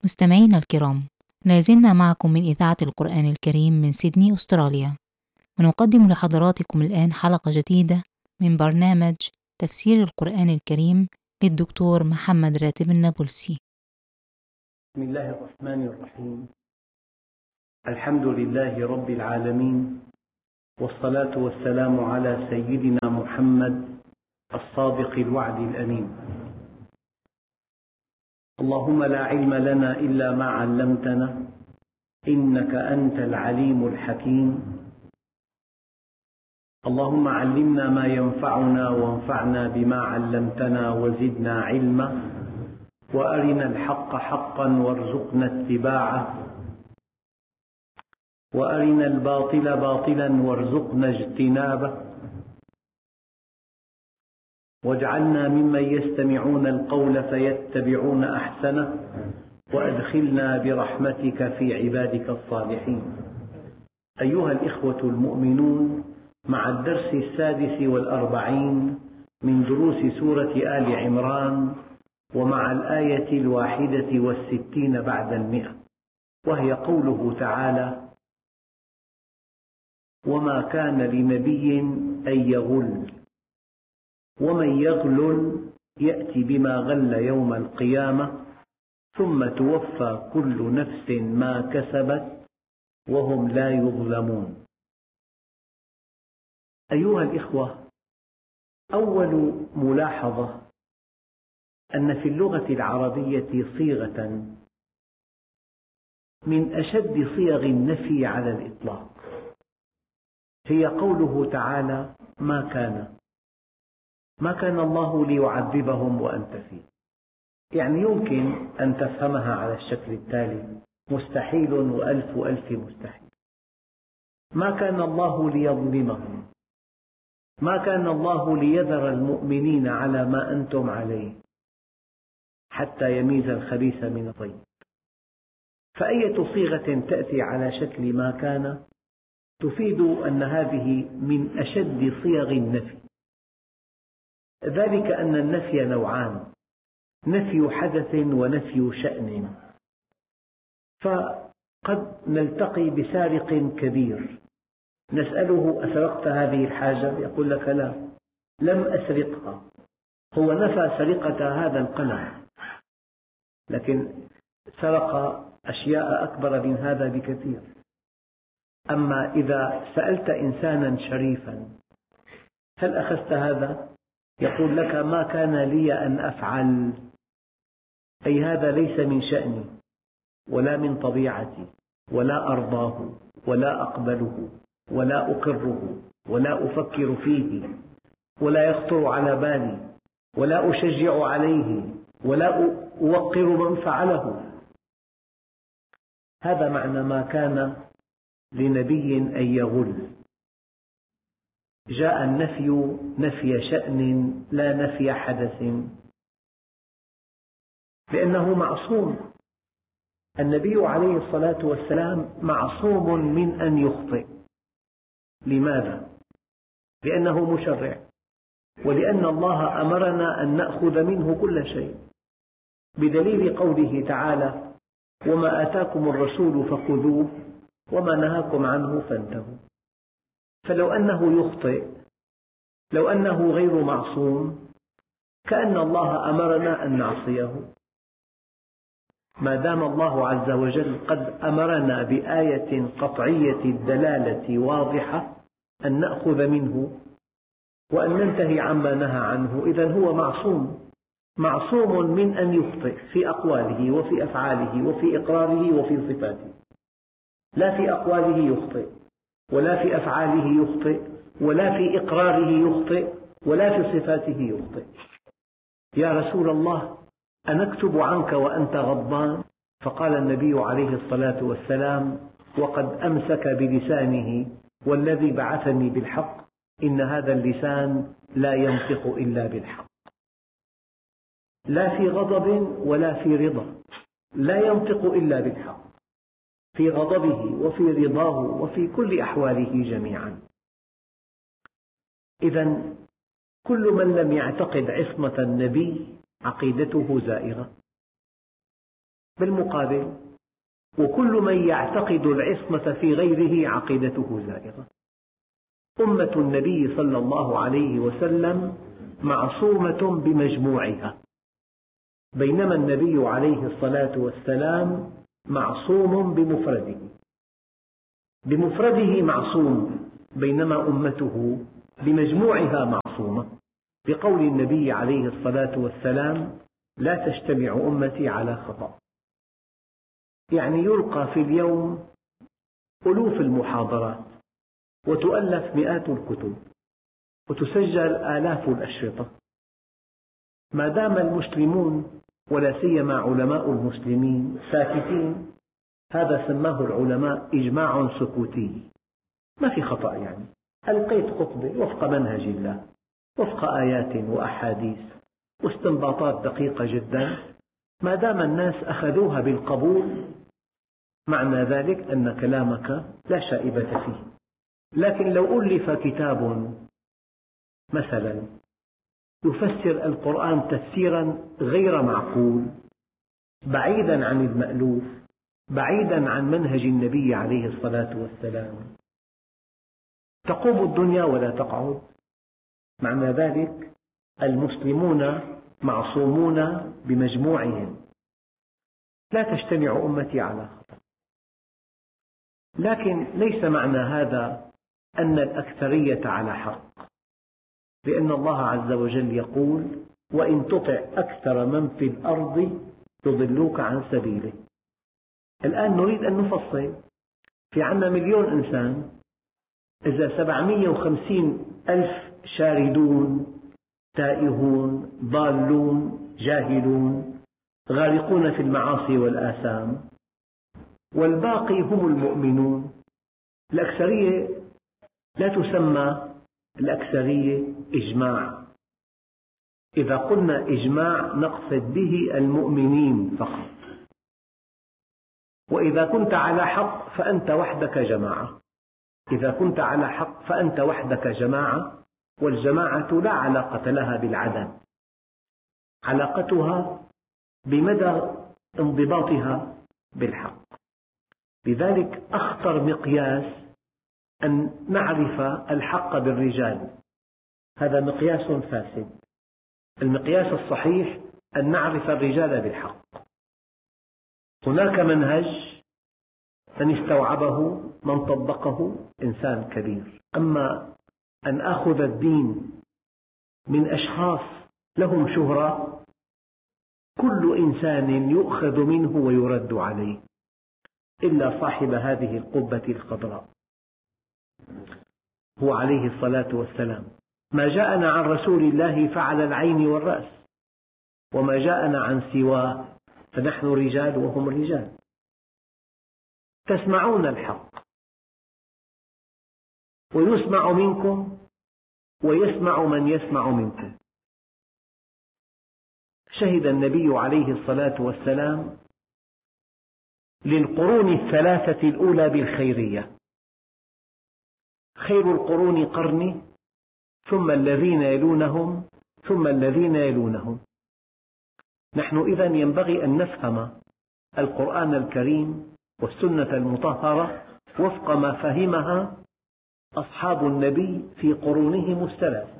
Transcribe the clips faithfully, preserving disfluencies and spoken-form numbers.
مستمعينا الكرام، لازلنا معكم من إذاعة القرآن الكريم من سيدني أستراليا، ونقدم لحضراتكم الآن حلقة جديدة من برنامج تفسير القرآن الكريم للدكتور محمد راتب النابلسي. بسم الله الرحمن الرحيم. الحمد لله رب العالمين، والصلاة والسلام على سيدنا محمد الصادق الوعد الأمين. اللهم لا علم لنا إلا ما علمتنا، إنك أنت العليم الحكيم. اللهم علمنا ما ينفعنا وانفعنا بما علمتنا وزدنا علما، وأرنا الحق حقا وارزقنا اتباعه، وأرنا الباطل باطلا وارزقنا اجتنابه، واجعلنا ممن يستمعون القول فيتبعون أحسنه، وأدخلنا برحمتك في عبادك الصالحين. أيها الإخوة المؤمنون، مع الدرس السادس والأربعين من دروس سورة آل عمران، ومع الآية الواحدة والستين بعد المئة، وهي قوله تعالى: وما كان لنبي أن يغل، ومن يغلل يأتي بما غل يوم القيامة ثم توفى كل نفس ما كسبت وهم لا يظلمون. أيها الإخوة، أول ملاحظة أن في اللغة العربية صيغة من أشد صيغ النفي على الإطلاق، هي قوله تعالى: ما كان ما كان الله ليعذبهم وأنت فيه. يعني يمكن أن تفهمها على الشكل التالي: مستحيل وألف ألف مستحيل. ما كان الله ليظلمهم، ما كان الله ليذر المؤمنين على ما أنتم عليه حتى يميز الخبيث من الطيب. فأية صيغة تأتي على شكل ما كان تفيد أن هذه من أشد صيغ النفي، ذلك أن النفي نوعان: نفي حدث ونفي شأن. فقد نلتقي بسارق كبير نسأله: أسرقت هذه الحاجة؟ يقول لك: لا، لم أسرقها. هو نفى سرقة هذا القلم، لكن سرق أشياء أكبر من هذا بكثير. أما إذا سألت إنسانا شريفا: هل أخذت هذا؟ يقول لك: ما كان لي أن أفعل، أي هذا ليس من شأني ولا من طبيعتي، ولا أرضاه ولا أقبله ولا أقره ولا أفكر فيه ولا يخطر على بالي ولا أشجع عليه ولا أوقر من فعله. هذا معنى ما كان لنبي أن يغل. جاء النفي نفي شأن لا نفي حدث، لأنه معصوم. النبي عليه الصلاة والسلام معصوم من أن يخطئ. لماذا؟ لأنه مشرع، ولأن الله أمرنا أن نأخذ منه كل شيء، بدليل قوله تعالى: وما آتاكم الرسول فخذوه وما نهاكم عنه فانتهوا. فلو أنه يخطئ، لو أنه غير معصوم، كأن الله أمرنا أن نعصيه. ما دام الله عز وجل قد أمرنا بآية قطعية الدلالة واضحة أن نأخذ منه وأن ننتهي عما نهى عنه، إذن هو معصوم، معصوم من أن يخطئ في أقواله وفي أفعاله وفي إقراره وفي صفاته. لا في أقواله يخطئ، ولا في أفعاله يخطئ، ولا في إقراره يخطئ، ولا في صفاته يخطئ. يا رسول الله، أنكتب عنك وأنت غضبان؟ فقال النبي عليه الصلاة والسلام: وقد أمسك بلسانه والذي بعثني بالحق إن هذا اللسان لا ينطق إلا بالحق. لا في غضب ولا في رضا، لا ينطق إلا بالحق، في غضبه وفي رضاه وفي كل أحواله جميعا. إذن كل من لم يعتقد عصمة النبي عقيدته زائغة. بالمقابل وكل من يعتقد العصمة في غيره عقيدته زائغة. أمة النبي صلى الله عليه وسلم معصومة بمجموعها، بينما النبي عليه الصلاة والسلام معصوم بمفرده. بمفرده معصوم، بينما أمته بمجموعها معصومة، بقول النبي عليه الصلاة والسلام: لا تجتمع أمتي على خطأ. يعني يلقى في اليوم ألوف المحاضرات، وتؤلف مئات الكتب، وتسجل آلاف الأشرطة. ما دام المسلمون ولا سيما علماء المسلمين ساكتين، هذا سماه العلماء إجماع سكوتي، ما في خطأ. يعني ألقيت خطبة وفق منهج الله، وفق آيات وأحاديث واستنباطات دقيقة جدا، ما دام الناس أخذوها بالقبول، معنى ذلك أن كلامك لا شائبة فيه. لكن لو ألف كتاب مثلا يفسر القرآن تفسيرا غير معقول، بعيدا عن المألوف، بعيدا عن منهج النبي عليه الصلاة والسلام، تقوم الدنيا ولا تقعد. معنى ذلك المسلمون معصومون بمجموعهم، لا تجتمع أمتي على خطأ. لكن ليس معنى هذا أن الأكثرية على حق، لأن الله عز وجل يقول: وإن تطع أكثر من في الأرض يضلوك عن سبيله. الآن نريد أن نفصل. في عنا مليون إنسان، إذا سبعمئة وخمسين ألف شاردون تائهون ضالون جاهلون غارقون في المعاصي والآثام، والباقي هم المؤمنون، الأكثرية لا تسمى الأكثرية إجماع. إذا قلنا إجماع نقصد به المؤمنين فقط، وإذا كنت على حق فأنت وحدك جماعة. إذا كنت على حق فأنت وحدك جماعة، والجماعة لا علاقة لها بالعدد، علاقتها بمدى انضباطها بالحق. لذلك أخطر مقياس أن نعرف الحق بالرجال، هذا مقياس فاسد. المقياس الصحيح أن نعرف الرجال بالحق. هناك منهج من استوعبه من طبقه إنسان كبير، أما أن أخذ الدين من أشخاص لهم شهرة، كل إنسان يؤخذ منه ويرد عليه إلا صاحب هذه القبة الخضراء، هو عليه الصلاة والسلام. ما جاءنا عن رسول الله فعلى العين والرأس، وما جاءنا عن سواه فنحن رجال وهم رجال. تسمعون الحق ويسمع منكم ويسمع من يسمع منكم. شهد النبي عليه الصلاة والسلام للقرون الثلاثة الأولى بالخيرية: خير القرون قرني، ثم الذين يلونهم، ثم الذين يلونهم. نحن إذن ينبغي أن نفهم القرآن الكريم والسنة المطهرة وفق ما فهمها أصحاب النبي في قرونهم الثلاثة،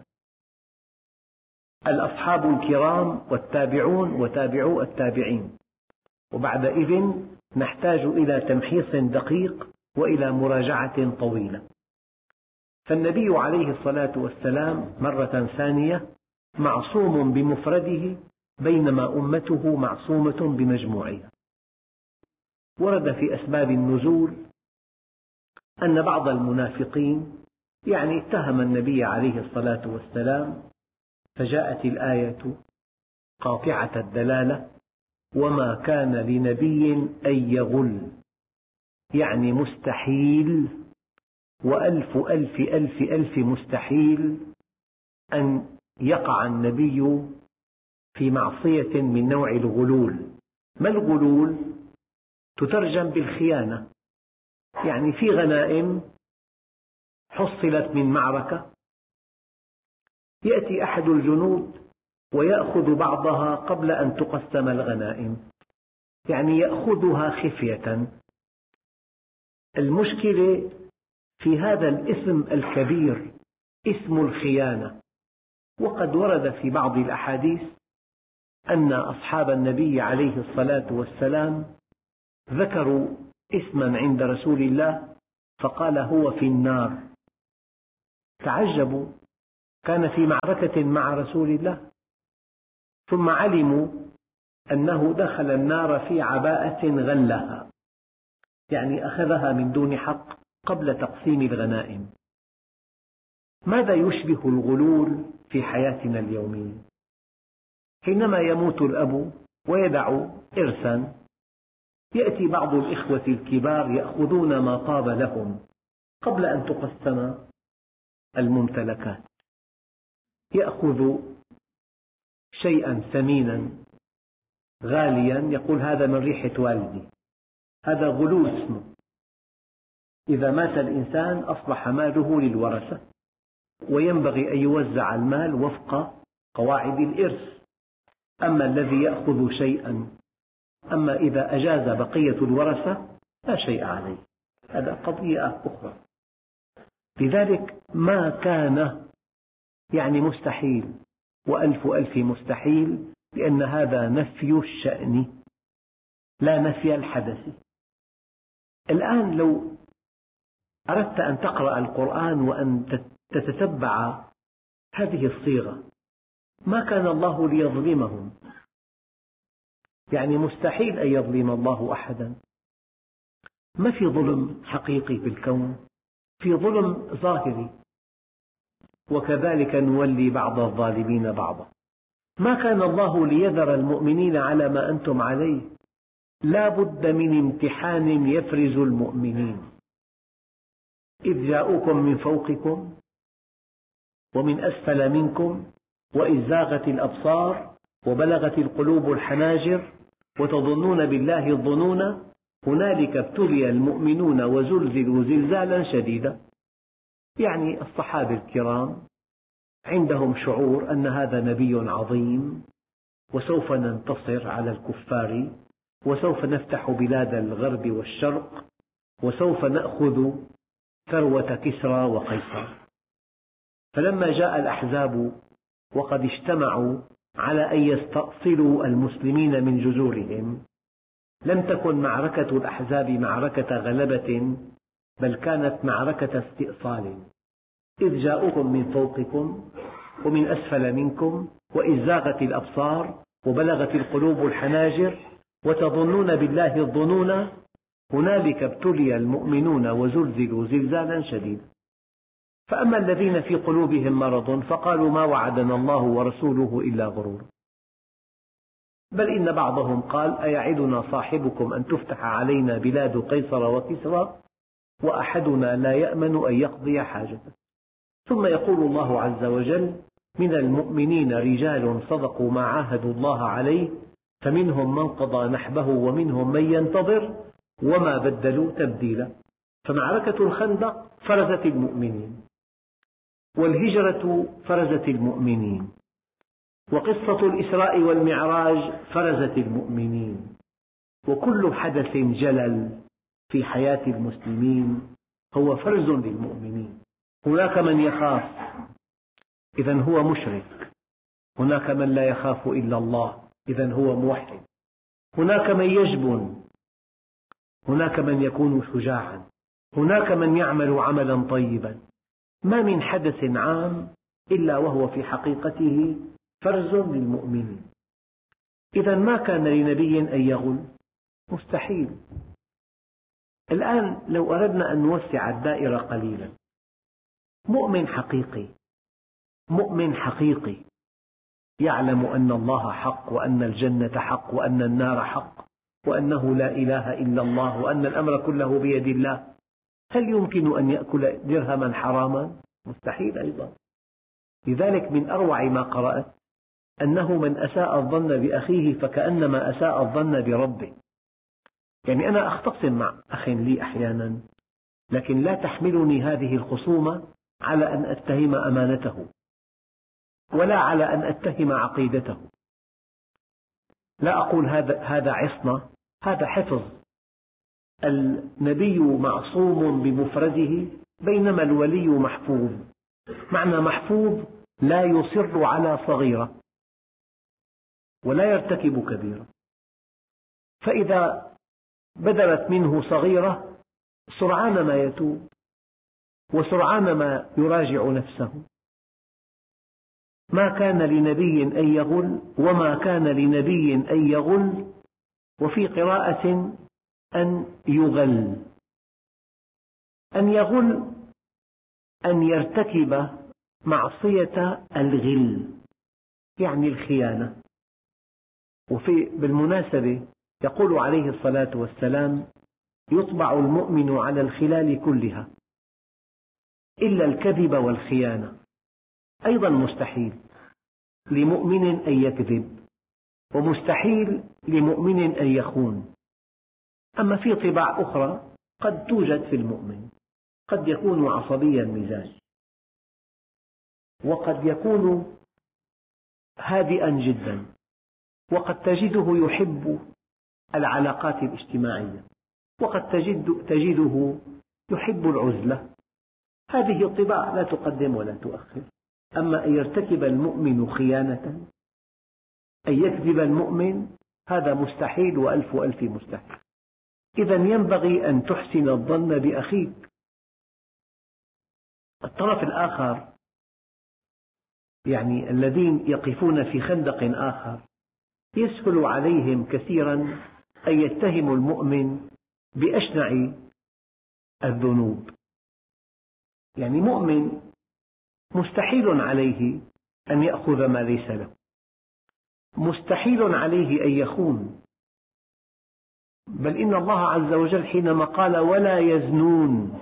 الأصحاب الكرام والتابعون وتابعو التابعين. وبعدئذ نحتاج إلى تمحيص دقيق وإلى مراجعة طويلة. فالنبي عليه الصلاة والسلام مرة ثانية معصوم بمفرده، بينما أمته معصومة بمجموعها. ورد في أسباب النزول أن بعض المنافقين يعني اتهم النبي عليه الصلاة والسلام، فجاءت الآية قاطعة الدلالة: وما كان لنبي أن يغل، يعني مستحيل وألف ألف ألف ألف مستحيل أن يقع النبي في معصية من نوع الغلول. ما الغلول؟ تترجم بالخيانة، يعني في غنائم حصلت من معركة، يأتي أحد الجنود ويأخذ بعضها قبل أن تقسم الغنائم، يعني يأخذها خفية. المشكلة في هذا الاسم الكبير، اسم الخيانة. وقد ورد في بعض الأحاديث أن أصحاب النبي عليه الصلاة والسلام ذكروا اسما عند رسول الله فقال هو في النار. تعجبوا، كان في معركة مع رسول الله، ثم علموا أنه دخل النار في عباءة غلها، يعني أخذها من دون حق قبل تقسيم الغنائم. ماذا يشبه الغلول في حياتنا اليومية؟ حينما يموت الأب ويدع إرثا، يأتي بعض الإخوة الكبار يأخذون ما طاب لهم قبل أن تقسم الممتلكات. يأخذ شيئا ثمينا غاليا يقول هذا من ريحة والدي، هذا غلول اسمه. إذا مات الإنسان أصبح ماله للورثة، وينبغي أن يوزع المال وفق قواعد الإرث. أما الذي يأخذ شيئا، أما إذا أجاز بقية الورثة لا شيء عليه، هذا قضية أخرى. لذلك ما كان يعني مستحيل، وألف ألف مستحيل، لأن هذا نفي الشأن لا نفي الحدث. الآن لو أردت أن تقرأ القرآن وأن تتتبع هذه الصيغة، ما كان الله ليظلمهم، يعني مستحيل أن يظلم الله أحدا. ما في ظلم حقيقي في الكون، في ظلم ظاهري. وكذلك نولي بعض الظالمين بعضا. ما كان الله ليذر المؤمنين على ما أنتم عليه، لا بد من امتحان يفرز المؤمنين. إذ جاءوكم من فوقكم ومن أسفل منكم وإذ زاغت الأبصار وبلغت القلوب الحناجر وتظنون بالله الظنون هنالك ابتلي المؤمنون وزلزلوا زلزالا شديدا. يعني الصحابة الكرام عندهم شعور أن هذا نبي عظيم، وسوف ننتصر على الكفار، وسوف نفتح بلاد الغرب والشرق، وسوف نأخذ ثروة كسرى وقيصر. فلما جاء الأحزاب وقد اجتمعوا على أن يستأصلوا المسلمين من جذورهم، لم تكن معركة الأحزاب معركة غلبة، بل كانت معركة استئصال. إذ جاءوكم من فوقكم ومن أسفل منكم وإذ زاغت الأبصار وبلغت القلوب الحناجر وتظنون بالله الظنون هنالك ابتلي المؤمنون وزلزلوا زلزالا شديدا. فأما الذين في قلوبهم مرض فقالوا ما وعدنا الله ورسوله إلا غرورا. بل إن بعضهم قال أيعدنا صاحبكم أن تفتح علينا بلاد قيصر وكسرى وأحدنا لا يأمن أن يقضي حاجته. ثم يقول الله عز وجل من المؤمنين رجال صدقوا ما عاهدوا الله عليه فمنهم من قضى نحبه ومنهم من ينتظر وما بدلوا تبديلا. فمعركة الخندق فرزت المؤمنين، والهجرة فرزت المؤمنين، وقصة الإسراء والمعراج فرزت المؤمنين. وكل حدث جلل في حياة المسلمين هو فرز للمؤمنين. هناك من يخاف، إذن هو مشرك. هناك من لا يخاف إلا الله، إذن هو موحد. هناك من يجبن، هناك من يكون شجاعا، هناك من يعمل عملا طيبا. ما من حدث عام إلا وهو في حقيقته فرز للمؤمنين. إذن ما كان لنبي أن يغل، مستحيل. الآن لو أردنا أن نوسع الدائرة قليلا، مؤمن حقيقي، مؤمن حقيقي يعلم أن الله حق، وأن الجنة حق، وأن النار حق، وأنه لا إله إلا الله، وأن الأمر كله بيد الله، هل يمكن أن يأكل درهما حراما؟ مستحيل أيضا. لذلك من أروع ما قرأت أنه من أساء الظن بأخيه فكأنما أساء الظن بربه. يعني أنا أختصم مع أخ لي أحيانا، لكن لا تحملني هذه الخصومة على أن أتهم أمانته، ولا على أن أتهم عقيدته. لا أقول هذا هذا عصمة هذا حفظ. النبي معصوم بمفرده بينما الولي محفوظ. معنى محفوظ لا يصر على صغيرة ولا يرتكب كبيرة، فإذا بدرت منه صغيرة سرعان ما يتوب وسرعان ما يراجع نفسه. ما كان لنبي أن يغل وما كان لنبي أن يغل، وفي قراءة أن يغل. أن يغل أن يرتكب معصية الغل، يعني الخيانة. وفي بالمناسبة يقول عليه الصلاة والسلام: يطبع المؤمن على الخلال كلها إلا الكذب والخيانة. أيضا مستحيل لمؤمن أن يكذب، ومستحيل لمؤمن أن يخون. أما في طباع أخرى قد توجد في المؤمن، قد يكون عصبيا المزاج، وقد يكون هادئا جدا، وقد تجده يحب العلاقات الاجتماعية، وقد تجد تجده يحب العزلة. هذه الطباع لا تقدم ولا تؤخر. أما أن يرتكب المؤمن خيانة، أن يكذب المؤمن، هذا مستحيل وألف ألف مستحيل. إذا ينبغي أن تحسن الظن بأخيك. الطرف الآخر، يعني الذين يقفون في خندق آخر، يسهل عليهم كثيرا أن يتهموا المؤمن بأشنع الذنوب. يعني مؤمن مستحيل عليه أن يأخذ ما ليس له، مستحيل عليه أن يخون، بل إن الله عز وجل حينما قال ولا يزنون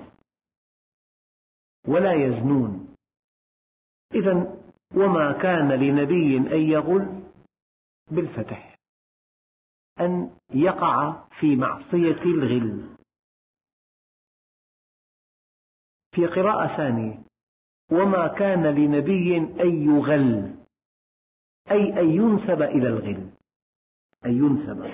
ولا يزنون، إذن وما كان لنبي أن يغل بالفتح، أن يقع في معصية الغل. في قراءة ثانية: وما كان لنبي أن يغل، أي أن ينسب إلى الغل، أن ينسب.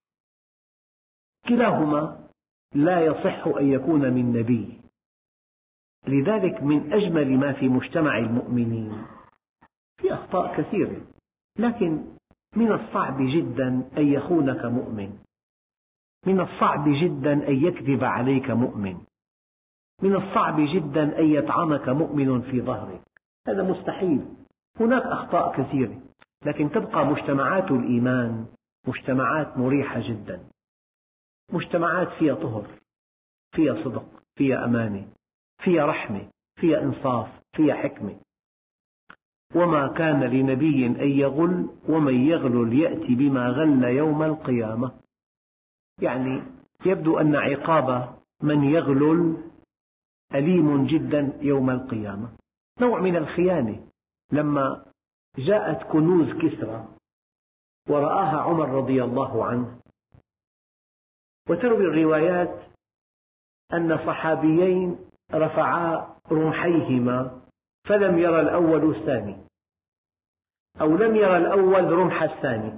كلاهما لا يصح أن يكون من نبي. لذلك من أجمل ما في مجتمع المؤمنين، في أخطاء كثيرة، لكن من الصعب جدا أن يخونك مؤمن، من الصعب جدا أن يكذب عليك مؤمن، من الصعب جدا أن يطعنك مؤمن في ظهرك، هذا مستحيل. هناك أخطاء كثيرة، لكن تبقى مجتمعات الإيمان مجتمعات مريحة جدا، مجتمعات فيها طهر، فيها صدق، فيها أمانة، فيها رحمة، فيها إنصاف، فيها حكمة. وما كان لنبي أن يغل ومن يغلل يأتي بما غل يوم القيامة. يعني يبدو أن عقاب من يغلل أليم جدا يوم القيامة، نوع من الخيانة. لما جاءت كنوز كسرى ورآها عمر رضي الله عنه، وتروي الروايات أن صحابيين رفعا رمحيهما فلم يرى الأول الثاني، أو لم يرى الأول رمح الثاني،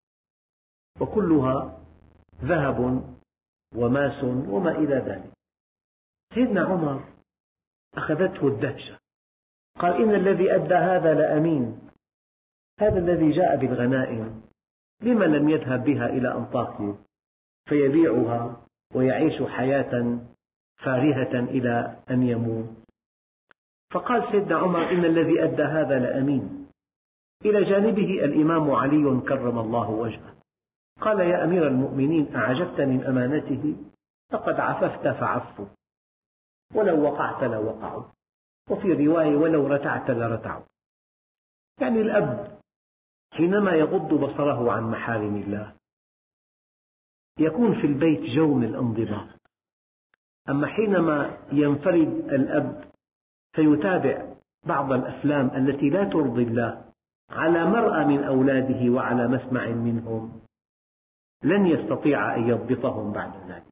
وكلها ذهب وماس وما إلى ذلك. سيدنا عمر أخذته الدهشة، قال إن الذي أدى هذا لأمين، هذا الذي جاء بالغنائم لما لم يذهب بها إلى أنطاكيا فيبيعها ويعيش حياة فارهة إلى أن يموت؟ فقال سيدنا عمر إن الذي أدى هذا لأمين. إلى جانبه الإمام علي كرم الله وجهه، قال يا أمير المؤمنين أعجبت من أمانته، لقد عففت فعفوا، ولو وقعت لوقعوا، وفي رواية ولو رتعت لرتعوا. يعني الأب حينما يغض بصره عن محارم الله يكون في البيت جو من الانضباط، أما حينما ينفرد الأب فيتابع بعض الأفلام التي لا ترضي الله على مرأى من أولاده وعلى مسمع منهم، لن يستطيع أن يضبطهم بعد ذلك.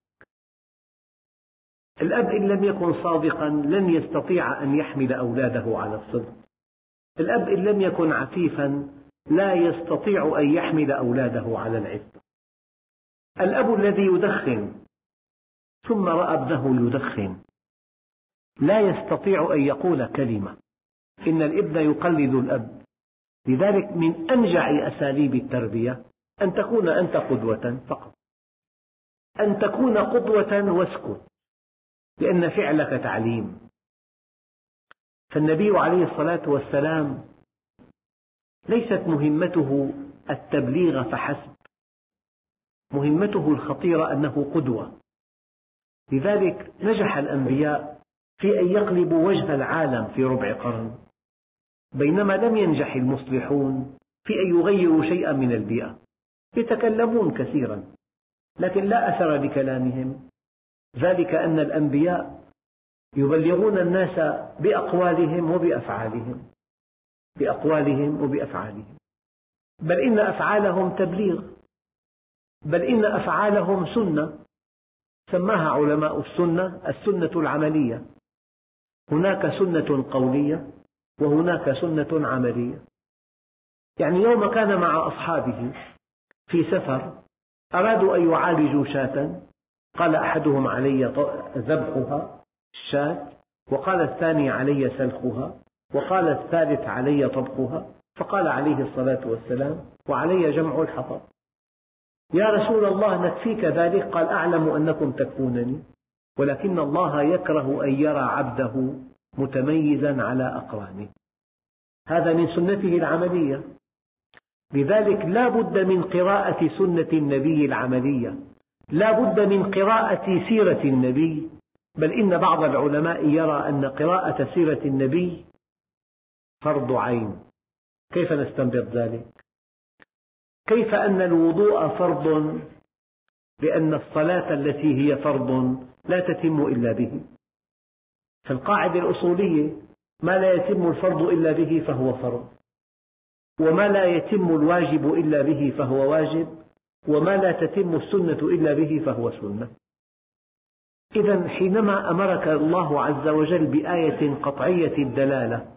الأب إن لم يكن صادقا لن يستطيع أن يحمل أولاده على الصدق. الأب إن لم يكن عفيفا لا يستطيع أن يحمل أولاده على العفة. الأب الذي يدخن ثم رأى ابنه يدخن لا يستطيع أن يقول كلمة، إن الابن يقلد الأب. لذلك من أنجع أساليب التربية أن تكون أنت قدوة فقط، أن تكون قدوة واسكت، لأن فعلك تعليم. فالنبي عليه الصلاة والسلام ليست مهمته التبليغ فحسب، مهمته الخطيرة أنه قدوة. لذلك نجح الأنبياء في أن يقلبوا وجه العالم في ربع قرن، بينما لم ينجح المصلحون في أن يغيروا شيئا من البيئة. يتكلمون كثيرا لكن لا أثر لكلامهم، ذلك أن الأنبياء يبلغون الناس بأقوالهم وبأفعالهم، بأقوالهم وبأفعالهم، بل إن أفعالهم تبليغ، بل إن أفعالهم سنة، سماها علماء السنة السنة العملية. هناك سنة قولية وهناك سنة عملية. يعني يوم كان مع أصحابه في سفر أرادوا أن يعالجوا شاة، قال أحدهم علي ذبحها الشاة، وقال الثاني علي سلخها، وقال الثالث علي طبخها، فقال عليه الصلاة والسلام وعلي جمع الحطب. يا رسول الله نكفيك ذلك؟ قال أعلم أنكم تكفونني، ولكن الله يكره أن يرى عبده متميزا على أقرانه. هذا من سنته العملية. لذلك لا بد من قراءة سنة النبي العملية، لا بد من قراءة سيرة النبي، بل إن بعض العلماء يرى أن قراءة سيرة النبي فرض عين. كيف نستنبط ذلك؟ كيف أن الوضوء فرض؟ لأن الصلاة التي هي فرض لا تتم إلا به. فالقاعدة الأصولية ما لا يتم الفرض إلا به فهو فرض، وما لا يتم الواجب إلا به فهو واجب، وما لا تتم السنة إلا به فهو سنة. إذا حينما أمرك الله عز وجل بآية قطعية الدلالة،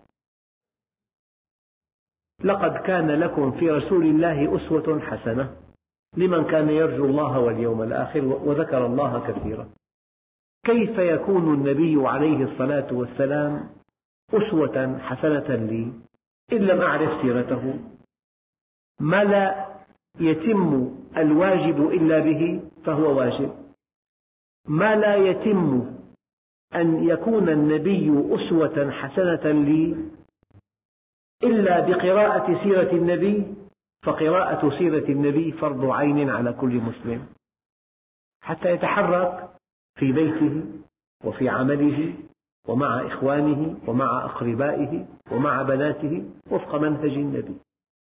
لقد كان لكم في رسول الله أسوة حسنة لمن كان يرجو الله واليوم الآخر وذكر الله كثيرا. كيف يكون النبي عليه الصلاة والسلام أسوة حسنة لي إن لم أعرف سيرته؟ ما لا يتم الواجب إلا به فهو واجب، ما لا يتم أن يكون النبي أسوة حسنة لي إلا بقراءة سيرة النبي، فقراءة سيرة النبي فرض عين على كل مسلم، حتى يتحرك في بيته وفي عمله ومع إخوانه ومع أقربائه ومع بناته وفق منهج النبي.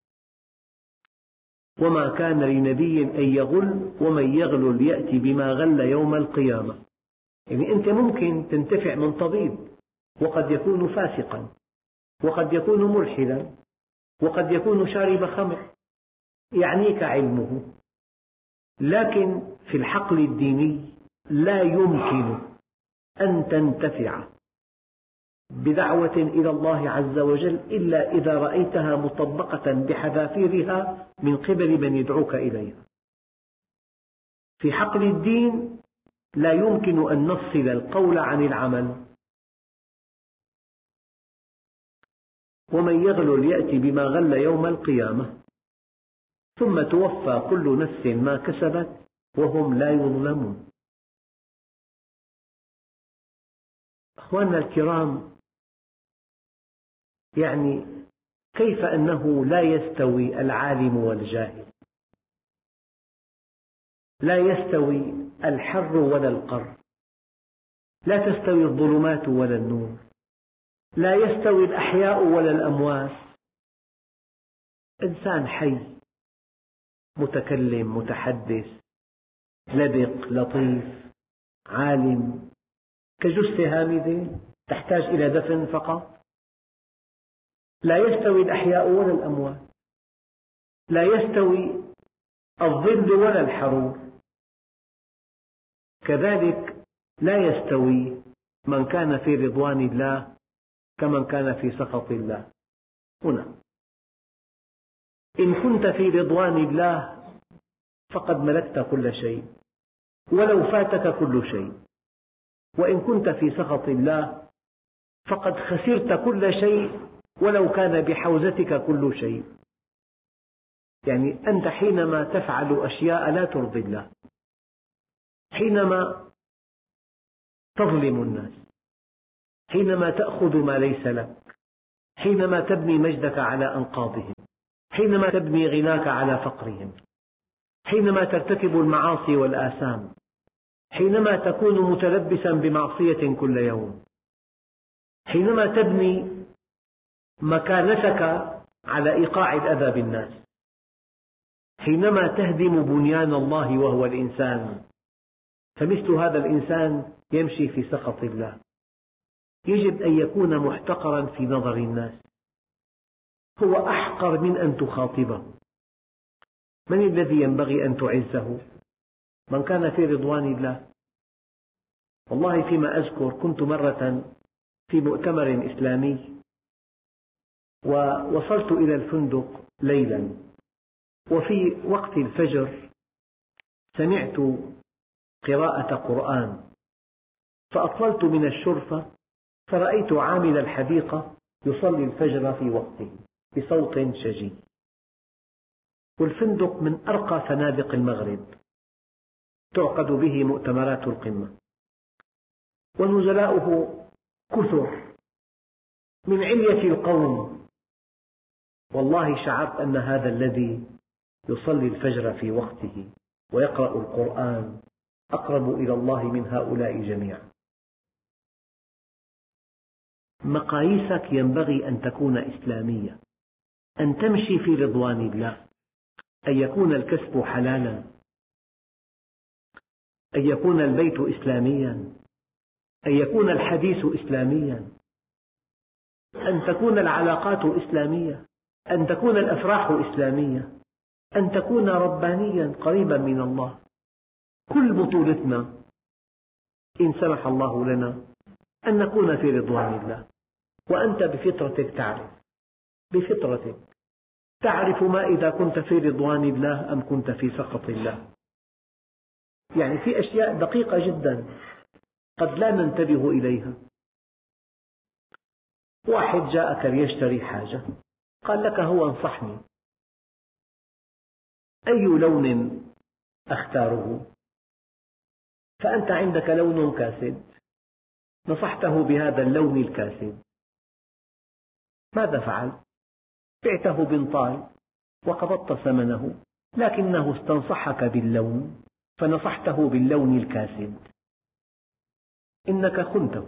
وما كان لنبي أن يغل ومن يغل يأتي بما غل يوم القيامة. يعني أنت ممكن تنتفع من طبيب وقد يكون فاسقا، وقد يكون ملحدا، وقد يكون شارب خمر، يعنيك علمه، لكن في الحقل الديني لا يمكن أن تنتفع بدعوة إلى الله عز وجل إلا إذا رأيتها مطبقة بحذافيرها من قبل من يدعوك إليها. في حقل الدين لا يمكن أن نفصل القول عن العمل. ومن يغل يأتي بما غل يوم القيامة ثم توفى كل نفس ما كسبت وهم لا يظلمون. أخواننا الكرام، يعني كيف أنه لا يستوي العالم والجاهل، لا يستوي الحر ولا القر، لا تستوي الظلمات ولا النور، لا يستوي الأحياء ولا الأموات. إنسان حي متكلم متحدث لبق لطيف عالم كجثة هامدة تحتاج إلى دفن فقط. لا يستوي الأحياء ولا الأموات، لا يستوي الظل ولا الحرور. كذلك لا يستوي من كان في رضوان الله كمن كان في سخط الله. هنا إن كنت في رضوان الله فقد ملكت كل شيء، ولو فاتك كل شيء. وإن كنت في سخط الله فقد خسرت كل شيء، ولو كان بحوزتك كل شيء. يعني أنت حينما تفعل أشياء لا ترضي الله، حينما تظلم الناس، حينما تأخذ ما ليس لك، حينما تبني مجدك على أنقاضهم، حينما تبني غناك على فقرهم، حينما ترتكب المعاصي والآثام، حينما تكون متلبسا بمعصية كل يوم، حينما تبني مكانتك على إيقاع الأذى بالناس، حينما تهدم بنيان الله وهو الإنسان. فمثل هذا الإنسان يمشي في سخط الله، يجب أن يكون محتقرا في نظر الناس، هو أحقر من أن تخاطبه. من الذي ينبغي أن تعزه؟ من كان في رضوان الله. والله فيما أذكر كنت مرة في مؤتمر إسلامي، ووصلت إلى الفندق ليلا، وفي وقت الفجر سمعت قراءة قرآن، فأطللت من الشرفة فرأيت عامل الحديقة يصلي الفجر في وقته بصوت شجي، والفندق من أرقى فنادق المغرب، تعقد به مؤتمرات القمة، ونزلاؤه كثر من علية القوم. والله شعرت أن هذا الذي يصلي الفجر في وقته ويقرأ القرآن أقرب إلى الله من هؤلاء جميعا. مقاييسك ينبغي أن تكون إسلامية، أن تمشي في رضوان الله، أن يكون الكسب حلالا، أن يكون البيت إسلاميا، أن يكون الحديث إسلاميا، أن تكون العلاقات إسلامية، أن تكون الأفراح إسلامية، أن تكون ربانيا قريبا من الله. كل بطولتنا إن سمح الله لنا أن نكون في رضوان الله. وأنت بفطرتك تعرف، بفطرتك تعرف ما إذا كنت في رضوان الله أم كنت في سخط الله. يعني في أشياء دقيقة جدا قد لا ننتبه إليها. واحد جاءك ليشتري حاجة، قال لك هو انصحني أي لون أختاره، فأنت عندك لون كاسد، نصحته بهذا اللون الكاسد، ماذا فعل؟ بعته بنطال وقبضت ثمنه، لكنه استنصحك باللون فنصحته باللون الكاسد. إنك خنته،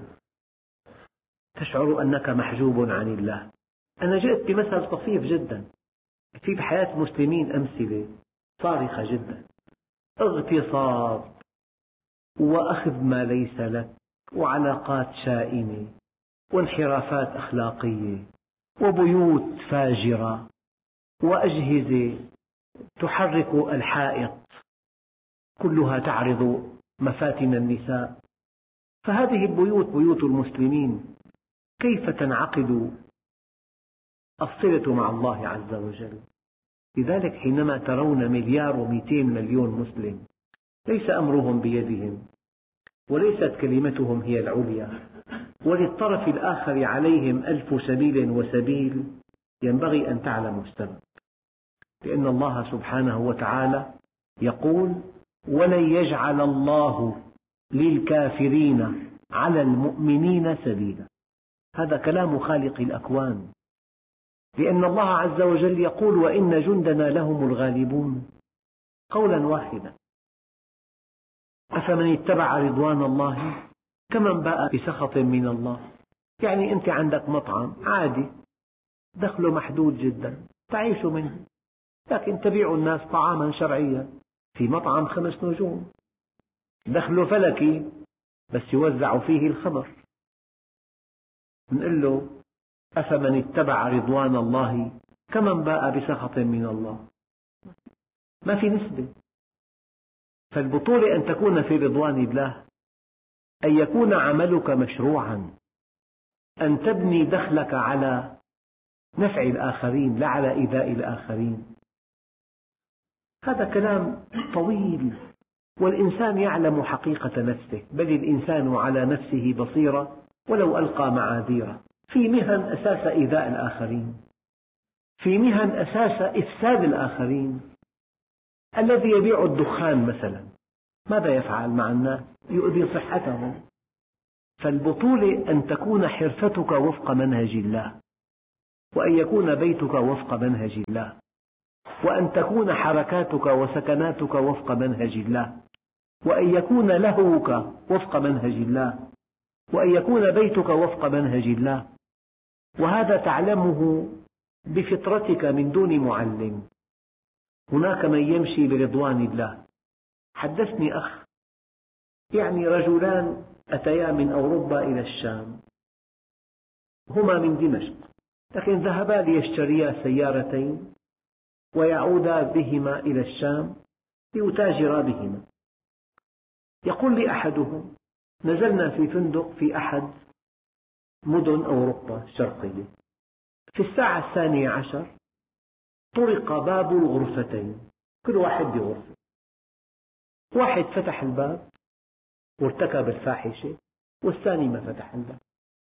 تشعر أنك محجوب عن الله. أنا جئت بمثل طفيف جدا، في بحياة المسلمين أمثلة صارخة جدا، اغتصاب وأخذ ما ليس لك، وعلاقات شائنة، وانحرافات أخلاقية، وبيوت فاجرة، وأجهزة تحرك الحائط كلها تعرض مفاتن النساء. فهذه البيوت بيوت المسلمين، كيف تنعقد الصلة مع الله عز وجل؟ لذلك حينما ترون مليار ومئتين مليون مسلم ليس أمرهم بيدهم، وليست كلمتهم هي العليا، وللطرف الآخر عليهم ألف سبيل وسبيل، ينبغي أن تعلموا السبب. لأن الله سبحانه وتعالى يقول: ولن يجعل الله للكافرين على المؤمنين سبيلا. هذا كلام خالق الأكوان، لأن الله عز وجل يقول: وإن جندنا لهم الغالبون، قولا واحدا. أفمن اتبع رضوان الله كمن باء بسخط من الله. يعني أنت عندك مطعم عادي دخله محدود جدا تعيش منه، لكن تبيع الناس طعاما شرعيا في مطعم خمس نجوم، دخله فلكي بس يوزع فيه الخمر. نقول له: أفمن اتبع رضوان الله كمن باء بسخط من الله. ما في نسبة. فالبطولة أن تكون في رضوان الله، أن يكون عملك مشروعا، أن تبني دخلك على نفع الآخرين لا على إيذاء الآخرين. هذا كلام طويل، والإنسان يعلم حقيقة نفسه، بل الإنسان على نفسه بصيرة ولو ألقى معاذيره. في مهن أساس إيذاء الآخرين، في مهن أساس إفساد الآخرين. الذي يبيع الدخان مثلا ماذا يفعل مع الناس؟ يؤذي صحتهم. فالبطولة أن تكون حرفتك وفق منهج الله، وأن يكون بيتك وفق منهج الله، وأن تكون حركاتك وسكناتك وفق منهج الله، وأن يكون لهوك وفق منهج الله، وأن يكون بيتك وفق منهج الله. وهذا تعلمه بفطرتك من دون معلم. هناك من يمشي برضوان الله. حدثني أخ، يعني رجلان أتيا من أوروبا إلى الشام، هما من دمشق، لكن ذهبا ليشتريا سيارتين ويعودا بهما إلى الشام ليتاجرا بهما. يقول لي أحدهم: نزلنا في فندق في أحد مدن أوروبا الشرقية، في الساعة الثانية عشر طرق باب الغرفتين، كل واحد بغرفة. واحد فتح الباب وارتكب الفاحشة، والثاني ما فتح الباب،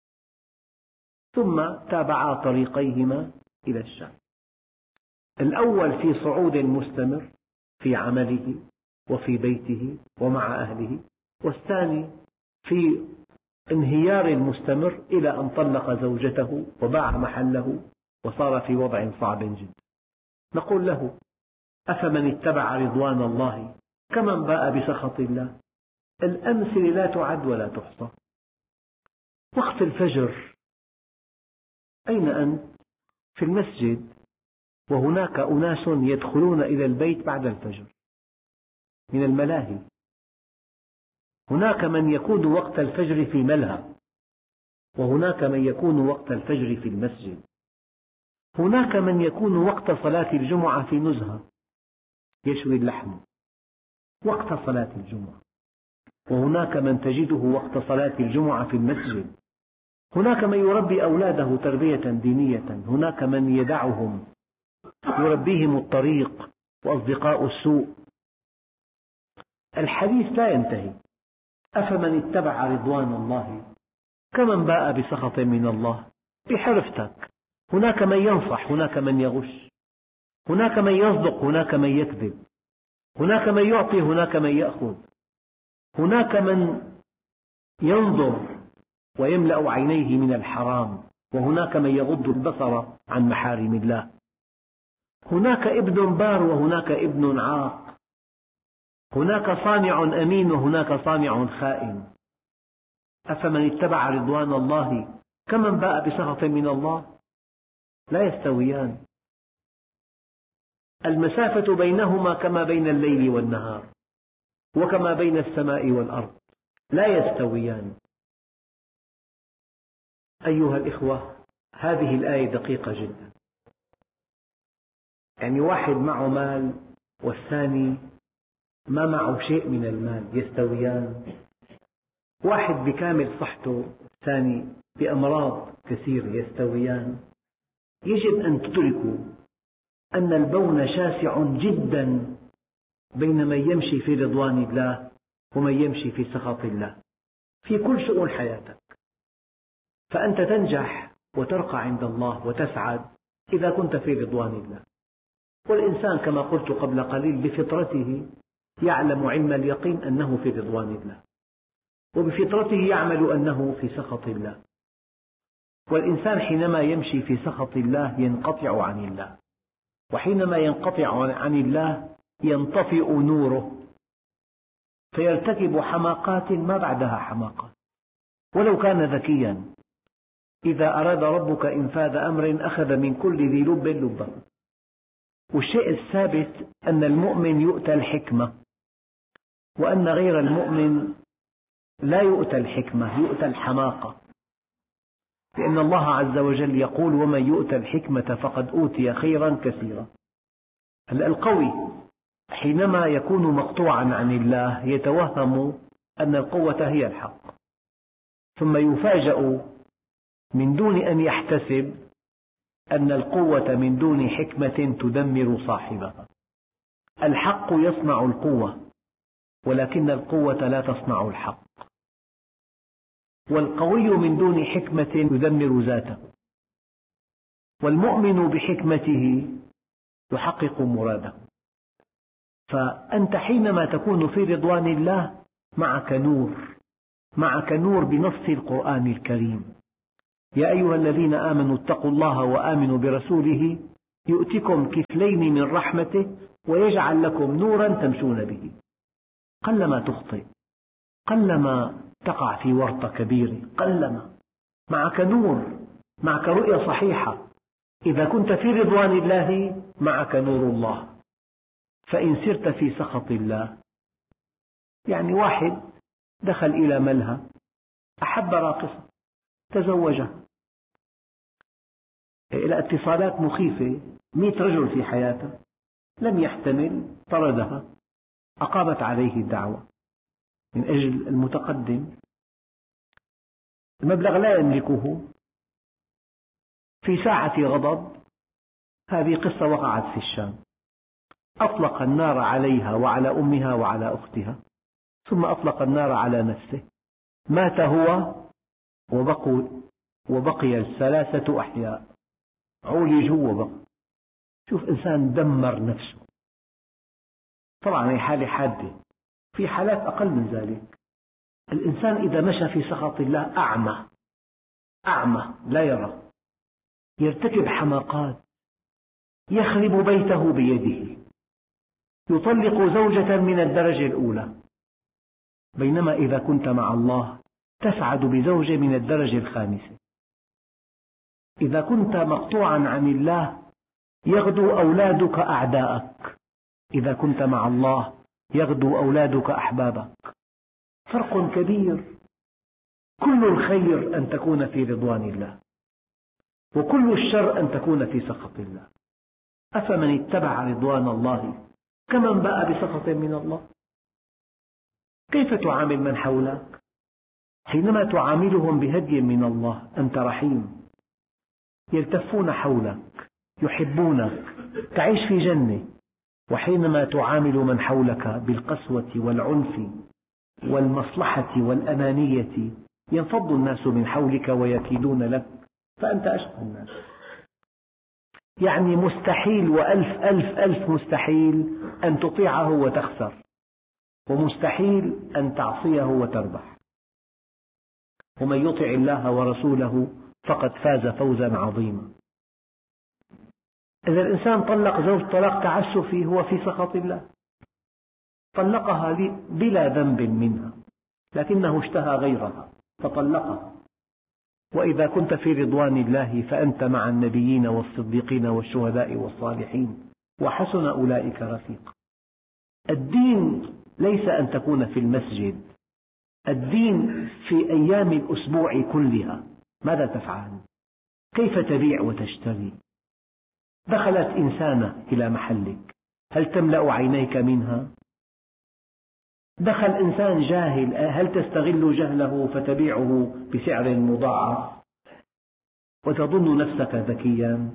ثم تابعا طريقيهما إلى الشام. الأول في صعود مستمر في عمله وفي بيته ومع أهله، والثاني في انهيار مستمر إلى أن طلق زوجته وباع محله وصار في وضع صعب جدا. نقول له: أفمن اتبع رضوان الله كمن باء بسخط الله؟ الأمثلة لا تعد ولا تحصى. وقت الفجر أين أنت؟ في المسجد، وهناك أناس يدخلون إلى البيت بعد الفجر من الملاهي. هناك من يكون وقت الفجر في ملهى، وهناك من يكون وقت الفجر في المسجد. هناك من يكون وقت صلاة الجمعة في نزهة يشوي اللحم وقت صلاة الجمعة، وهناك من تجده وقت صلاة الجمعة في المسجد. هناك من يربي أولاده تربية دينية، هناك من يدعهم يربيهم الطريق وأصدقاء السوء. الحديث لا ينتهي. أفمن اتبع رضوان الله كمن باء بسخط من الله. بحرفتك هناك من ينصح، هناك من يغش، هناك من يصدق، هناك من يكذب، هناك من يعطي، هناك من يأخذ، هناك من ينظر ويملأ عينيه من الحرام، وهناك من يغض البصر عن محارم الله. هناك ابن بار وهناك ابن عاق، هناك صانع أمين وهناك صانع خائن. أفمن اتبع رضوان الله كمن باء بسخط من الله لا يستويان. المسافة بينهما كما بين الليل والنهار، وكما بين السماء والأرض، لا يستويان. أيها الإخوة، هذه الآية دقيقة جدا. يعني واحد معه مال والثاني ما معه شيء من المال، يستويان؟ واحد بكامل صحته، الثاني بأمراض كثيرة، يستويان؟ يجب أن تدركوا أن البون شاسع جدا بين من يمشي في رضوان الله ومن يمشي في سخط الله في كل شؤون حياتك. فأنت تنجح وترقى عند الله وتسعد إذا كنت في رضوان الله. والإنسان كما قلت قبل قليل بفطرته يعلم علم اليقين أنه في رضوان الله، وبفطرته يعمل أنه في سخط الله. والإنسان حينما يمشي في سخط الله ينقطع عن الله، وحينما ينقطع عن الله ينطفئ نوره، فيرتكب حماقات ما بعدها حماقات ولو كان ذكيا. إذا أراد ربك إنفاذ أمر أخذ من كل ذي لب لبه. والشيء الثابت أن المؤمن يؤتى الحكمة، وأن غير المؤمن لا يؤتى الحكمة، يؤتى الحماقة. لأن الله عز وجل يقول: ومن يؤتى الحكمة فقد أوتي خيرا كثيرا. القوي حينما يكون مقطوعا عن الله يتوهم أن القوة هي الحق، ثم يفاجأ من دون أن يحتسب أن القوة من دون حكمة تدمر صاحبها. الحق يصنع القوة، ولكن القوة لا تصنع الحق. والقوي من دون حكمة يدمر ذاته، والمؤمن بحكمته يحقق مراده. فأنت حينما تكون في رضوان الله معك نور، معك نور بنص القرآن الكريم. يا أيها الذين آمنوا اتقوا الله وآمنوا برسوله يؤتكم كفلين من رحمته ويجعل لكم نورا تمشون به. قلما تخطئ، قلما تقع في ورطة كبيرة، قلما معك نور، معك رؤية صحيحة. إذا كنت في رضوان الله معك نور الله. فإن سرت في سخط الله، يعني واحد دخل إلى ملهى، أحب راقصة، تزوجها، إلى اتصالات مخيفة، مئة رجل في حياته، لم يحتمل، طردها، أقامت عليه الدعوة من أجل المتقدم، المبلغ لا يملكه. في ساعة غضب، هذه قصة وقعت في الشام، أطلق النار عليها وعلى أمها وعلى أختها، ثم أطلق النار على نفسه، مات هو وبقوا وبقي الثلاثة أحياء، عولجوا وبقوا. شوف إنسان دمر نفسه. طبعا هي حالة حادة، في حالات أقل من ذلك. الإنسان إذا مشى في سخط الله أعمى، أعمى لا يرى، يرتكب حماقات، يخرب بيته بيده، يطلق زوجة من الدرجة الأولى. بينما إذا كنت مع الله تسعد بزوجة من الدرجة الخامسة. إذا كنت مقطوعا عن الله يغدو أولادك أعداءك، إذا كنت مع الله يغدو أولادك أحبابك. فرق كبير. كل الخير أن تكون في رضوان الله، وكل الشر أن تكون في سخط الله. أفمن اتبع رضوان الله كمن باء بسخط من الله. كيف تعامل من حولك؟ حينما تعاملهم بهدي من الله أنت رحيم، يلتفون حولك، يحبونك، تعيش في جنة. وحينما تعامل من حولك بالقسوة والعنف والمصلحة والأنانية ينفض الناس من حولك ويكيدون لك، فأنت أشقى الناس. يعني مستحيل وألف ألف ألف مستحيل أن تطيعه وتخسر، ومستحيل أن تعصيه وتربح. ومن يطع الله ورسوله فقد فاز فوزا عظيما. إذا الإنسان طلق زوج طلاق تعسفي هو في سخط الله، طلقها بلا ذنب منها، لكنه اشتهى غيرها فطلقها. وإذا كنت في رضوان الله فأنت مع النبيين والصديقين والشهداء والصالحين وحسن أولئك رفيقا. الدين ليس أن تكون في المسجد، الدين في أيام الأسبوع كلها. ماذا تفعل؟ كيف تبيع وتشتري؟ دخلت إنسانة إلى محلك، هل تملأ عينيك منها؟ دخل إنسان جاهل، هل تستغل جهله فتبيعه بسعر مضاعف وتظن نفسك ذكيا؟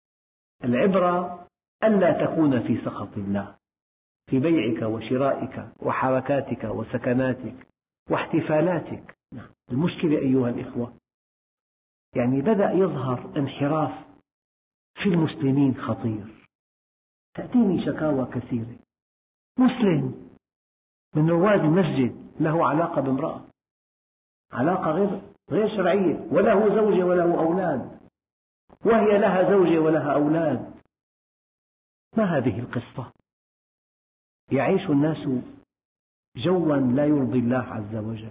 العبرة ألا تكون في سخط الله في بيعك وشرائك وحركاتك وسكناتك واحتفالاتك. المشكلة أيها الإخوة، يعني بدأ يظهر انحراف في المسلمين خطير. تأتيني شكاوى كثيرة، مسلم من رواد المسجد له علاقة بامرأة، علاقة غير غير شرعية، وله زوجة وله أولاد، وهي لها زوجة ولها أولاد. ما هذه القصة؟ يعيش الناس جوا لا يرضي الله عز وجل.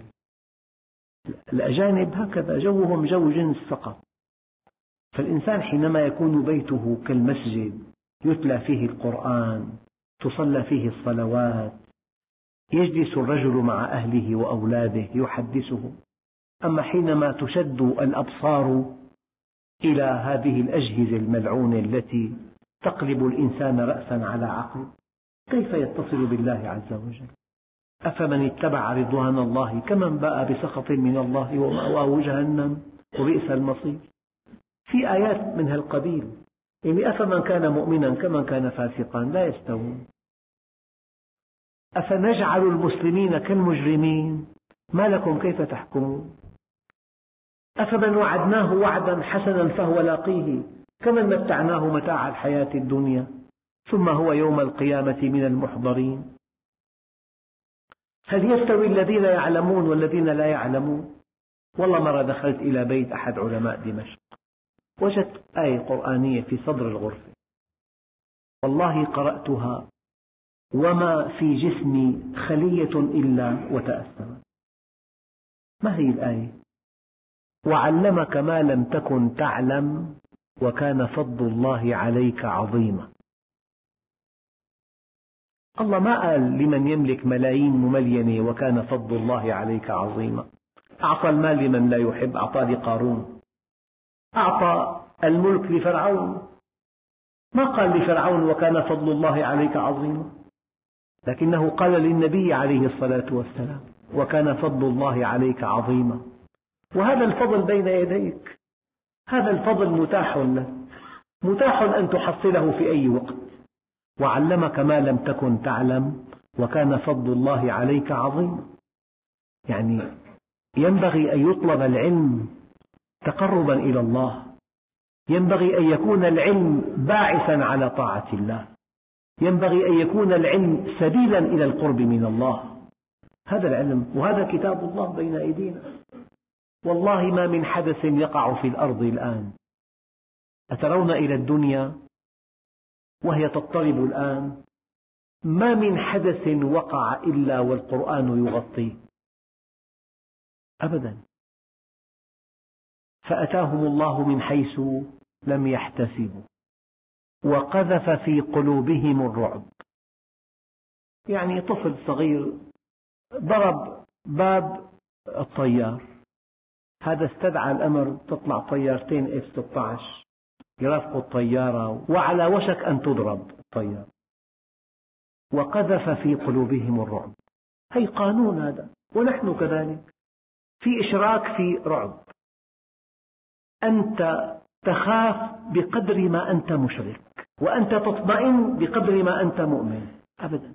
الأجانب هكذا جوهم جو جنس فقط. فالإنسان حينما يكون بيته كالمسجد يتلى فيه القرآن، تصلى فيه الصلوات، يجلس الرجل مع أهله وأولاده يحدثهم. أما حينما تشد الأبصار إلى هذه الأجهزة الملعونة التي تقلب الإنسان رأسا على عقل، كيف يتصل بالله عز وجل؟ أفمن اتبع رضوان الله كمن باء بسخط من الله ومأواه جهنم وبئس المصير. في آيات من هالقبيل، يعني أفمن كان مؤمنا كمن كان فاسقا لا يستوون. أفنجعل المسلمين كالمجرمين ما لكم كيف تحكمون أفمن وعدناه وعدا حسنا فهو لاقيه كمن متعناه متاع الحياة الدنيا ثم هو يوم القيامة من المحضرين. هل يستوي الذين يعلمون والذين لا يعلمون؟ والله مرة دخلت إلى بيت أحد علماء دمشق وجدت آية قرآنية في صدر الغرفة، والله قرأتها وما في جسمي خلية إلا وتأثرت. ما هي الآية؟ وعلمك ما لم تكن تعلم وكان فضل الله عليك عظيما. الله ما قال لمن يملك ملايين مملينة وكان فضل الله عليك عظيما. أعطى المال لمن لا يحب، أعطى لقارون، أعطى الملك لفرعون، ما قال لفرعون وكان فضل الله عليك عظيما، لكنه قال للنبي عليه الصلاة والسلام وكان فضل الله عليك عظيما. وهذا الفضل بين يديك، هذا الفضل متاح لك، متاح أن تحصله في أي وقت. وعلمك ما لم تكن تعلم وكان فضل الله عليك عظيما. يعني ينبغي أن يطلب العلم تقربا إلى الله، ينبغي أن يكون العلم باعثا على طاعة الله، ينبغي أن يكون العلم سبيلا إلى القرب من الله. هذا العلم، وهذا كتاب الله بين أيدينا. والله ما من حدث يقع في الأرض الآن، أترون إلى الدنيا وهي تضطرب الآن، ما من حدث وقع إلا والقرآن يغطيه أبدا. فأتاهم الله من حيث لم يحتسبوا وقذف في قلوبهم الرعب. يعني طفل صغير ضرب باب الطيار، هذا استدعى الأمر تطلع طيارتين إف ستة عشر يرافقوا الطيارة وعلى وشك أن تضرب الطيارة. وقذف في قلوبهم الرعب، هي قانون هذا، ونحن كذلك في إشراك في رعب. أنت تخاف بقدر ما أنت مشرك، وأنت تطمئن بقدر ما أنت مؤمن. أبدا،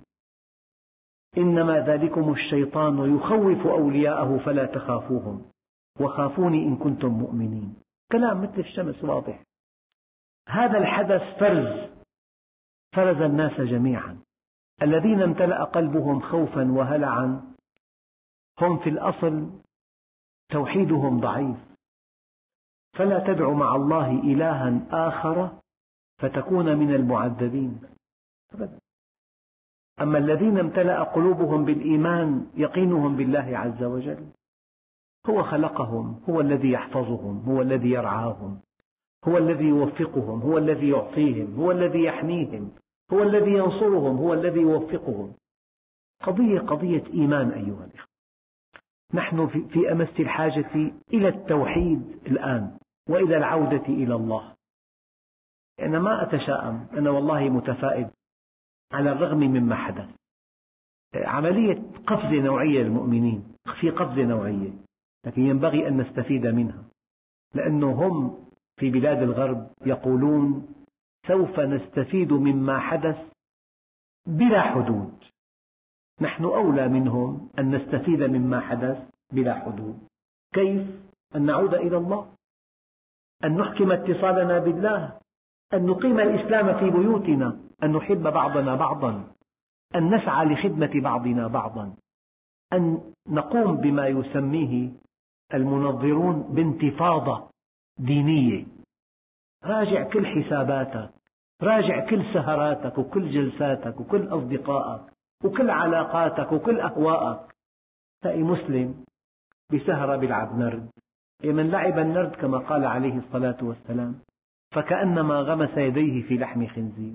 إنما ذلكم الشيطان يخوف أولياءه فلا تخافوهم وخافوني إن كنتم مؤمنين. كلام مثل الشمس واضح. هذا الحدث فرز فرز الناس جميعا. الذين امتلأ قلبهم خوفا وهلعا هم في الأصل توحيدهم ضعيف، فلا تدع مع الله إلها آخر فتكون من المعذبين أبدا. أما الذين امتلأ قلوبهم بالإيمان يقينهم بالله عز وجل، هو خلقهم، هو الذي يحفظهم، هو الذي يرعاهم، هو الذي يوفقهم، هو الذي يعطيهم، هو الذي يحميهم، هو الذي ينصرهم، هو الذي يوفقهم. قضية قضية إيمان أيها الأخوة. نحن في أمس الحاجة إلى التوحيد الآن وإلى العودة إلى الله. أنا ما أتشائم، أنا والله متفائل على الرغم مما حدث. عملية قفزة نوعية للمؤمنين، في قفزة نوعية، لكن ينبغي أن نستفيد منها، لأنه هم في بلاد الغرب يقولون سوف نستفيد مما حدث بلا حدود. نحن أولى منهم أن نستفيد مما حدث بلا حدود. كيف؟ أن نعود إلى الله، أن نحكم اتصالنا بالله، أن نقيم الإسلام في بيوتنا، أن نحب بعضنا بعضا، أن نسعى لخدمة بعضنا بعضا، أن نقوم بما يسميه المنظرون بانتفاضة دينية. راجع كل حساباتك، راجع كل سهراتك وكل جلساتك وكل أصدقائك وكل علاقاتك وكل أهواءك. تلاقي مسلم بسهرة بيلعب نرد، من لعب النرد كما قال عليه الصلاة والسلام فكأنما غمس يديه في لحم خنزير.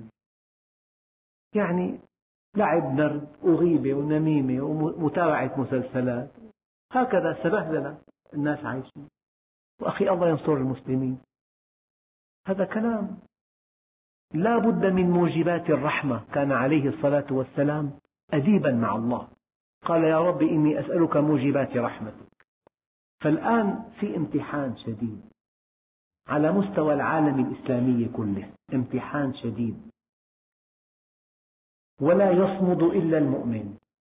يعني لعب نرد وغيبة ونميمة ومتابعة مسلسلات، هكذا سبهللة الناس عايشين. وأخي الله ينصر المسلمين. هذا كلام لا بد من موجبات الرحمة. كان عليه الصلاة والسلام أديبا مع الله، قال يا رب إني أسألك موجبات رحمتك. فالآن في امتحان شديد على مستوى العالم الإسلامي كله، امتحان شديد، ولا يصمد إلا المؤمن.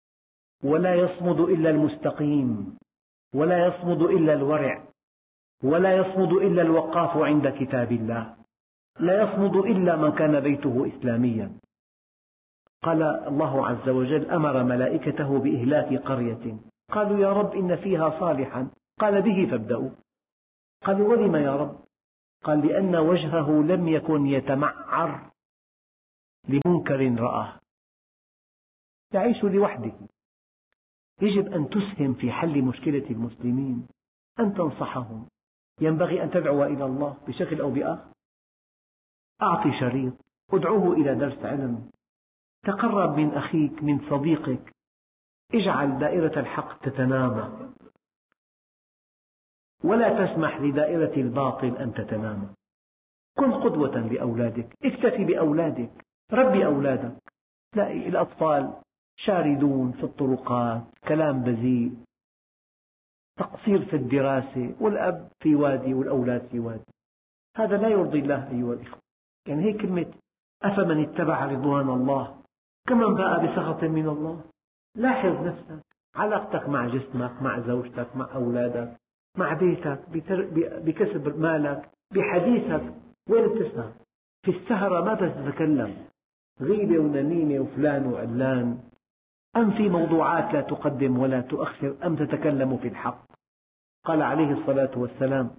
ولا يصمد إلا المستقيم، ولا يصمد إلا الورع، ولا يصمد إلا الوقاف عند كتاب الله، لا يصمد إلا من كان بيته إسلاميا. قال الله عز وجل: أمر ملائكته بإهلاك قرية، قالوا يا رب إن فيها صالحا، قال به فابدأوا. قالوا ولم يا رب؟ قال لأن وجهه لم يكن يتمعر لمنكر رآه، يعيش لوحده. يجب أن تسهم في حل مشكلة المسلمين، أن تنصحهم، ينبغي أن تدعو إلى الله بشكل أو بآخر. أعطي شريط، ادعوه إلى درس علم، تقرب من أخيك من صديقك، اجعل دائرة الحق تتنامى، ولا تسمح لدائرة الباطل أن تتنامى. كن قدوة لأولادك، اكتفي بأولادك، ربي أولادك. تلاقي الأطفال شاردون في الطرقات، كلام بذيء، تقصير في الدراسة، والأب في وادي والأولاد في وادي. هذا لا يرضي الله أيها الإخوة. يعني هي كلمة أفمن اتبع رضوان الله كمن باء بسخط من الله. لاحظ نفسك، علاقتك مع جسمك، مع زوجتك، مع أولادك، مع بيتك، بكسب مالك، بحديثك، وين بتسهر؟ في السهرة ما تتكلم غيبة ونميمة وفلان وعلان، أم في موضوعات لا تقدم ولا تؤخر، أم تتكلم في الحق. قال عليه الصلاة والسلام: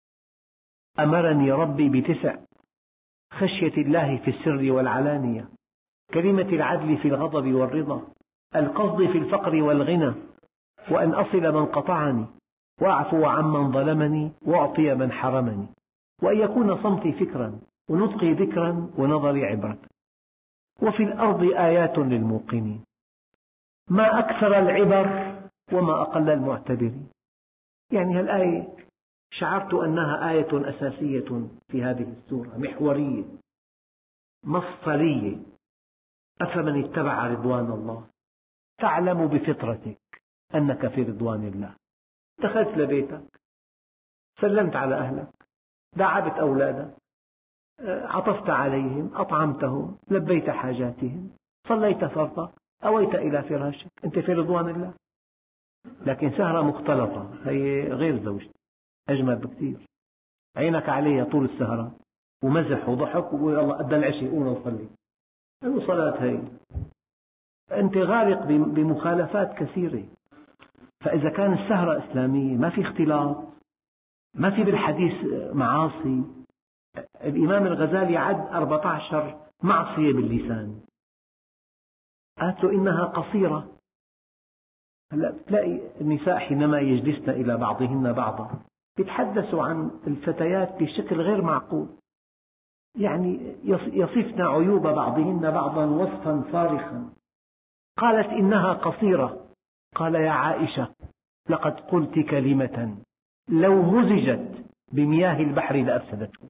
أمرني ربي بتسع: خشية الله في السر والعلانية، كلمة العدل في الغضب والرضا، القصد في الفقر والغنى، وأن أصل من قطعني، وأعفو عمن ظلمني، وأعطي من حرمني، وأن يكون صمتي فكرا، ونطقي ذكرا، ونظري عبرة، وفي الأرض آيات للموقنين. ما أكثر العبر وما أقل المعتبرين. يعني هالآية شعرت أنها آية أساسية في هذه السورة، محورية مفصلية. أفمن اتبع رضوان الله، تعلم بفطرتك أنك في رضوان الله. دخلت لبيتك، سلمت على أهلك، داعبت أولادك، عطفت عليهم، أطعمتهم، لبيت حاجاتهم، صليت فرضك، أويت إلى فراشك، أنت في رضوان الله. لكن سهرة مختلطة هي غير زوجتك، أجمل بكثير، عينك عليها طول السهرة، ومزح وضحك، ويلا أدى العشاء قوم نصلي. أي صلاة هي؟ أنت غارق بمخالفات كثيرة. فإذا كان السهرة إسلامية، ما في اختلاط، ما في بالحديث معاصي. الإمام الغزالي عد أربعة عشر معصية باللسان، قالت له إنها قصيرة. هلا بتلاقي النساء حينما يجلسن إلى بعضهن بعضا يتحدثوا عن الفتيات بشكل غير معقول، يعني يصفن عيوب بعضهن بعضا وصفا صارخا. قالت إنها قصيرة، قال يا عائشة لقد قلت كلمة لو مزجت بمياه البحر لأفسدته.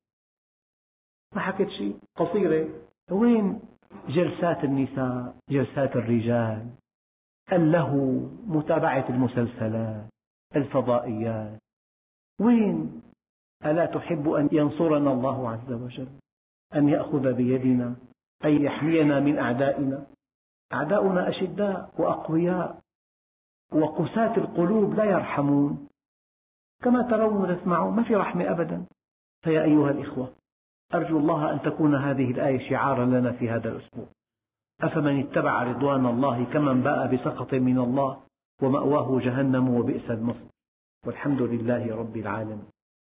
ما حكيت شيء، قصيرة. وين جلسات النساء، جلسات الرجال، اللهو، متابعة المسلسلات، الفضائيات؟ وين؟ ألا تحب أن ينصرنا الله عز وجل، أن يأخذ بيدنا، أن يحمينا من أعدائنا؟ أعداؤنا أشداء وأقوياء، وقساة القلوب لا يرحمون، كما ترون وتسمعون، ما في رحمة أبدا. فيا أيها الإخوة، أرجو الله أن تكون هذه الآية شعارا لنا في هذا الأسبوع. أفمن اتبع رضوان الله كمن باء بسخط من الله، ومأواه جهنم وبئس المصير، والحمد لله رب العالمين.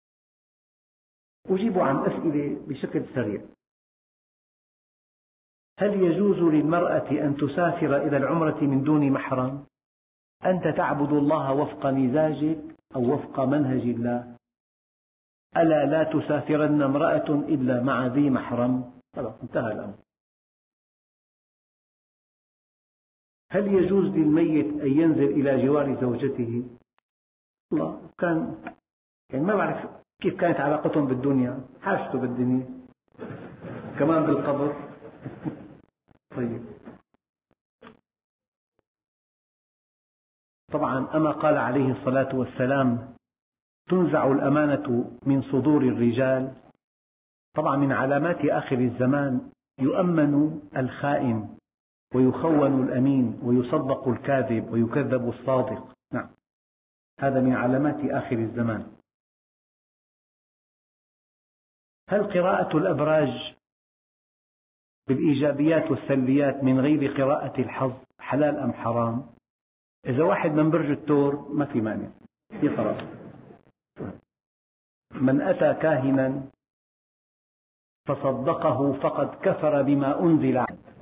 أجيب عن أسئلة بشكل سريع. هل يجوز للمرأة أن تسافر إلى العمرة من دون محرم؟ أنت تعبد الله وفق مزاجك أو وفق منهج الله. ألا لا تسافرن امرأة إلا مع ذي محرم. خلاص انتهى الأمر. هل يجوز للميت أن ينزل إلى جوار زوجته؟ الله كان يعني ما بعرف كيف كانت علاقتهم بالدنيا، حاجته بالدنيا كمان بالقبر. طيب، طبعا أما قال عليه الصلاة والسلام تنزع الأمانة من صدور الرجال. طبعا من علامات آخر الزمان يؤمن الخائن، ويخون الأمين ويصدق الكاذب ويكذب الصادق. نعم، هذا من علامات آخر الزمان. هل قراءة الأبراج بالإيجابيات والسلبيات من غير قراءة الحظ حلال أم حرام؟ إذا واحد من برج الثور ما في مانع يقرأ. من أتى كاهنا فصدقه فقد كفر بما أنزل عليه.